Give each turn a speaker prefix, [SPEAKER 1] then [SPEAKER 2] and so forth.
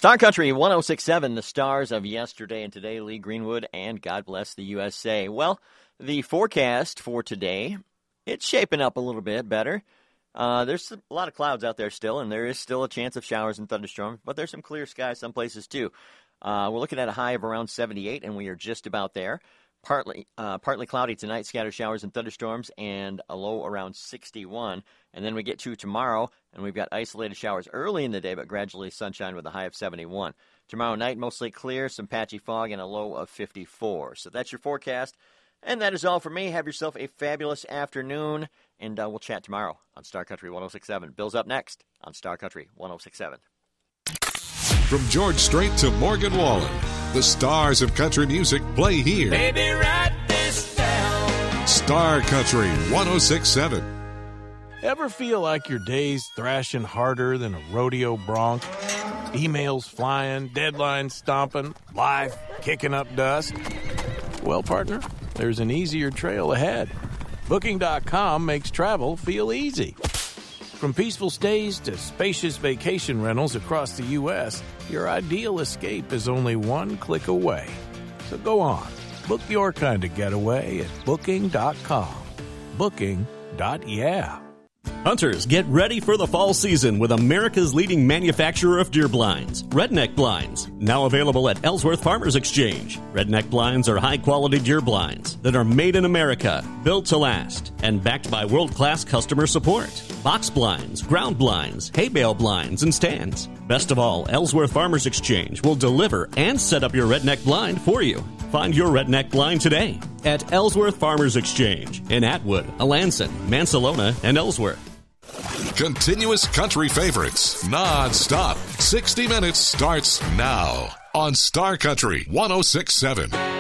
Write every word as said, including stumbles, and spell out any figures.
[SPEAKER 1] Star Country one oh six point seven, the stars of yesterday and today, Lee Greenwood, and God bless the U S A. Well, the forecast for today, it's shaping up a little bit better. Uh, there's a lot of clouds out there still, and there is still a chance of showers and thunderstorms, but there's some clear skies some places too. Uh, we're looking at a high of around seventy-eight, and we are just about there. Partly uh, partly cloudy tonight, scattered showers and thunderstorms, and a low around sixty-one. And then we get to tomorrow, and we've got isolated showers early in the day, but gradually sunshine with a high of seventy-one. Tomorrow night, mostly clear, some patchy fog, and a low of fifty-four. So that's your forecast. And that is all for me. Have yourself a fabulous afternoon, and uh, we'll chat tomorrow on Star Country one oh six point seven. Bill's up next on Star Country one oh six point seven.
[SPEAKER 2] From George Strait to Morgan Wallen, the stars of country music play here.
[SPEAKER 3] Baby, write this down.
[SPEAKER 2] Star Country one oh six point seven.
[SPEAKER 4] Ever feel like your day's thrashing harder than a rodeo bronc? Emails flying, deadlines stomping, life kicking up dust? Well, partner, there's an easier trail ahead. Booking dot com makes travel feel easy. From peaceful stays to spacious vacation rentals across the U S, your ideal escape is only one click away. So go on, book your kind of getaway at Booking dot com. Booking. Yeah.
[SPEAKER 5] Hunters, get ready for the fall season with America's leading manufacturer of deer blinds, Redneck Blinds. Now available at Ellsworth Farmers Exchange. Redneck Blinds are high-quality deer blinds that are made in America, built to last, and backed by world-class customer support. Box blinds, ground blinds, hay bale blinds, and stands. Best of all, Ellsworth Farmers Exchange will deliver and set up your Redneck blind for you. Find your Redneck blind today at Ellsworth Farmers Exchange in Atwood, Alanson, Mansalona, and Ellsworth.
[SPEAKER 2] Continuous country favorites, non-stop. sixty minutes starts now on Star Country one oh six point seven.